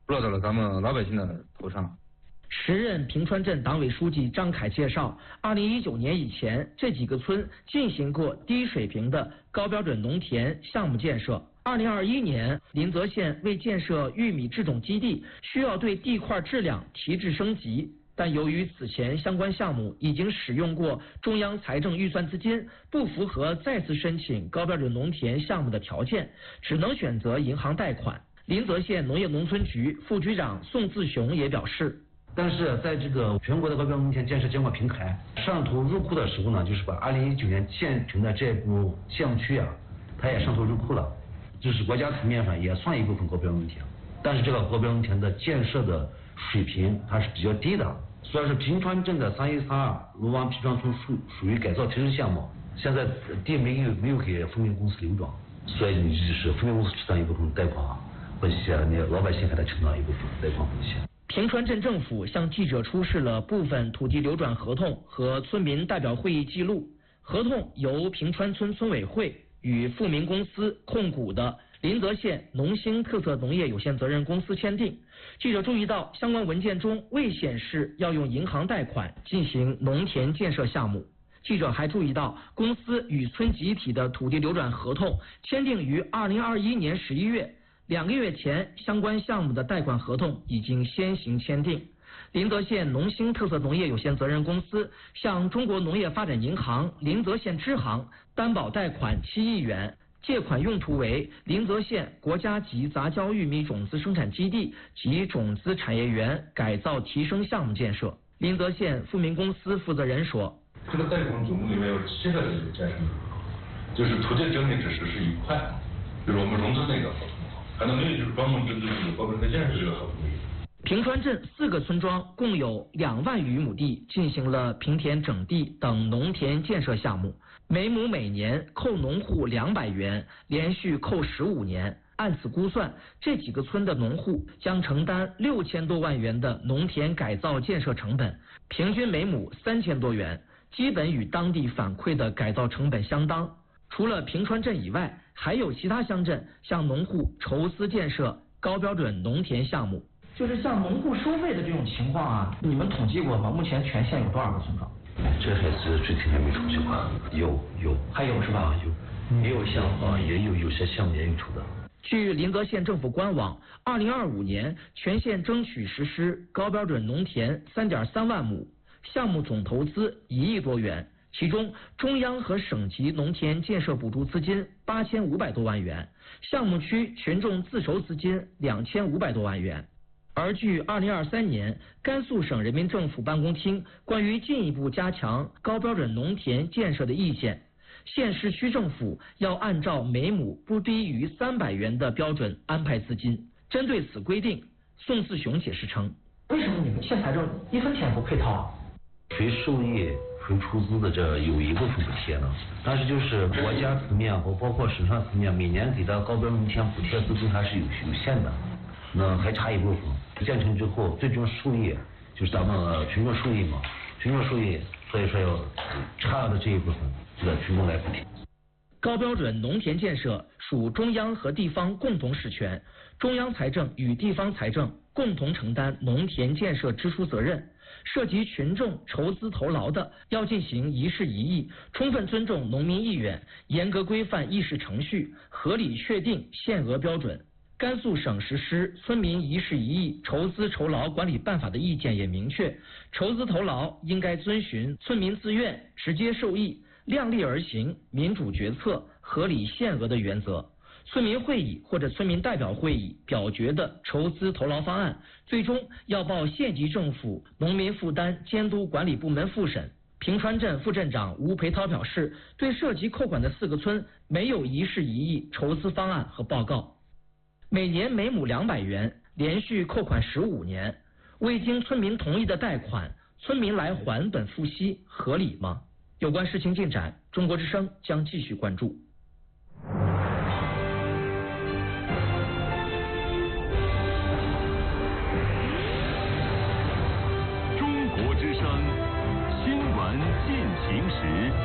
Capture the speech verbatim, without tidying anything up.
落到了咱们老百姓的头上。 时任平川镇党委书记张凯介绍，二零一九年以前，这几个村进行过低水平的高标准农田项目建设。二零二一年，临泽县为建设玉米制种基地，需要对地块质量提质升级，但由于此前相关项目已经使用过中央财政预算资金，不符合再次申请高标准农田项目的条件，只能选择银行贷款。临泽县农业农村局副局长宋自雄也表示。 但是在这个全国的高标准农田建设监管平台上头入库的时候呢，就是把二零一九年建成的这部项目区啊，它也上头入库了，就是国家层面上也算一部分高标准农田。但是这个高标准农田的建设的水平它是比较低的，虽然是平川镇的三一三二卢湾皮庄村属属于改造提升项目，现在地没有没有给富民公司流转，所以你就是富民公司承担一部分贷款风险，你老百姓还得承担一部分贷款风险。 平川镇政府向记者出示了部分土地流转合同和村民代表会议记录。合同由平川村村委会与富民公司控股的临泽县农兴特色农业有限责任公司签订。记者注意到，相关文件中未显示要用银行贷款进行农田建设项目。记者还注意到，公司与村集体的土地流转合同签订于二零二一年十一月。两个月前，相关项目的贷款合同已经先行签订。临泽县农兴特色农业有限责任公司向中国农业发展银行临泽县支行担保贷款七亿元，借款用途为临泽县国家级杂交玉米种子生产基地及种子产业园改造提升项目建设。临泽县富民公司负责人说：“ 这个贷款总共里面有七个债权，就是土地整理只实施一块，就是我们融资那个合同。”还能没有就是专门针对这个高标准建设这个合同。 平川镇四个村庄共有两万余亩地进行了平田整地等农田建设项目，每亩每年扣农户两百元，连续扣十五年。按此估算，这几个村的农户将承担六千多万元的农田改造建设成本，平均每亩三千多元，基本与当地反馈的改造成本相当。除了平川镇以外，还有其他乡镇向农户筹资建设高标准农田项目。就是像农户收费的这种情况啊，你们统计过吗？目前全县有多少个村庄？ 这还是具体还没统计过。有有还有是吧？ 有也有项啊，也有有些项目也有出的。 据临泽县政府官网，二零二五年全县争取实施高标准农田三点三万亩，项目总投资一亿多元。其中，中央和省级农田建设补助资金八千五百多万元，项目区群众自筹资金两千五百多万元。而据二零二三年甘肃省人民政府办公厅关于进一步加强高标准农田建设的意见，县市区政府要按照每亩不低于三百元的标准安排资金。针对此规定，宋自雄解释称：“为什么你们县财政一分钱不配套啊？ 谁受益？”纯出资的这有一部分补贴呢，但是就是国家层面和包括省上层面每年给的高标准农田补贴资金还是有有限的，那还差一部分。建成之后，最终受益就是咱们群众受益嘛，群众受益，所以说要差的这一部分，这个群众来补贴。 高标准农田建设属中央和地方共同实权，中央财政与地方财政共同承担农田建设支出责任。涉及群众筹资投劳的，要进行一事一议，充分尊重农民意愿，严格规范议事程序，合理确定限额标准。甘肃省实施村民一事一议筹资筹劳管理办法的意见也明确，筹资投劳应该遵循村民自愿、直接受益、量力而行、民主决策、合理限额的原则。村民会议或者村民代表会议表决的筹资投劳方案，最终要报县级政府农民负担监督管理部门复审。平川镇副镇长吴培涛表示，对涉及扣款的四个村没有一事一议筹资方案和报告。每年每亩两百元，连续扣款十五年，未经村民同意的贷款，村民来还本付息，合理吗？有关事情进展，中国之声将继续关注。 中国之声新闻进行时。